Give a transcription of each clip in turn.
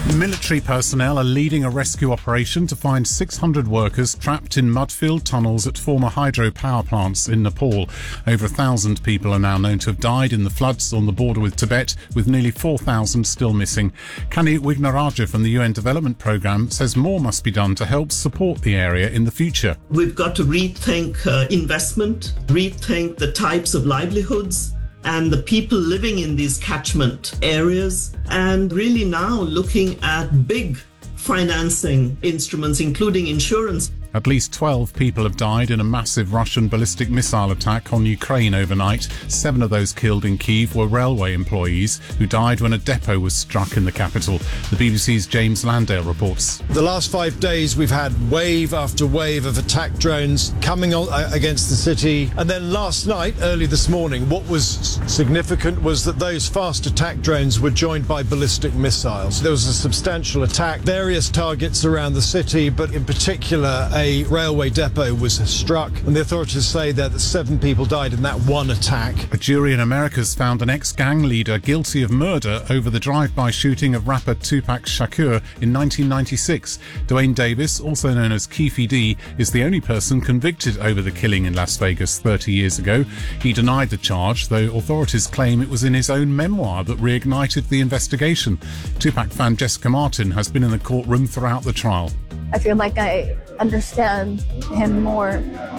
Military personnel are leading a rescue operation to find 600 workers trapped in mud-filled tunnels at former hydropower plants in Nepal. Over 1,000 people are now known to have died in the floods on the border with Tibet, with nearly 4,000 still missing. Kani Wignaraja from the UN Development Programme says more must be done to help support the area in the future. We've got to rethink investment, rethink the types of livelihoods and the people living in these catchment areas, and really now looking at big financing instruments, including insurance. At least 12 people have died in a massive Russian ballistic missile attack on Ukraine overnight. 7 of those killed in Kyiv were railway employees who died when a depot was struck in the capital. The BBC's James Landale reports. The last 5 days we've had wave after wave of attack drones coming on against the city. And then last night, early this morning, what was significant was that those fast attack drones were joined by ballistic missiles. There was a substantial attack, various targets around the city, but in particular a railway depot was struck, and the authorities say that 7 people died in that one attack. A jury in America's found an ex-gang leader guilty of murder over the drive-by shooting of rapper Tupac Shakur in 1996. Dwayne Davis, also known as Keefe D, is the only person convicted over the killing in Las Vegas 30 years ago. He denied the charge, though authorities claim it was in his own memoir that reignited the investigation. Tupac fan Jessica Martin has been in the courtroom throughout the trial. I feel like I understand him more,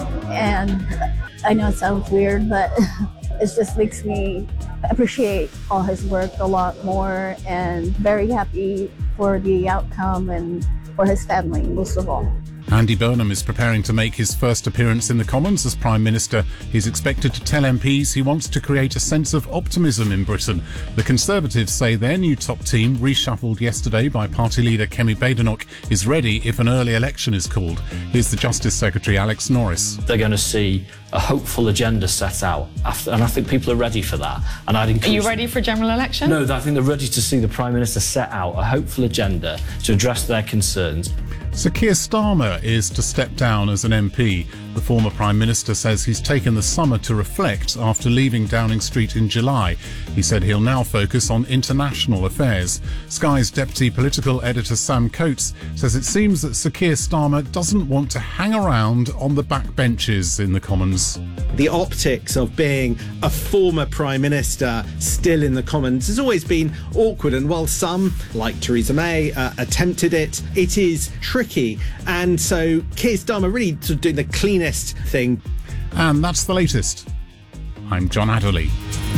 and I know it sounds weird, but it just makes me appreciate all his work a lot more, and very happy for the outcome and for his family, most of all. Andy Burnham is preparing to make his first appearance in the Commons as Prime Minister. He's expected to tell MPs he wants to create a sense of optimism in Britain. The Conservatives say their new top team, reshuffled yesterday by party leader Kemi Badenoch, is ready if an early election is called. Here's the Justice Secretary Alex Norris. They're going to see a hopeful agenda set out, and I think people are ready for that. And Are you ready for general election? No, I think they're ready to see the Prime Minister set out a hopeful agenda to address their concerns. Sir Keir Starmer is to step down as an MP. The former Prime Minister says he's taken the summer to reflect after leaving Downing Street in July. He said he'll now focus on international affairs. Sky's deputy political editor Sam Coates says it seems that Sir Keir Starmer doesn't want to hang around on the backbenches in the Commons. The optics of being a former Prime Minister still in the Commons has always been awkward, and while some, like Theresa May, attempted it, it is tricky. And so Keir Starmer really sort of doing the cleanest thing. And that's the latest. I'm John Adderley.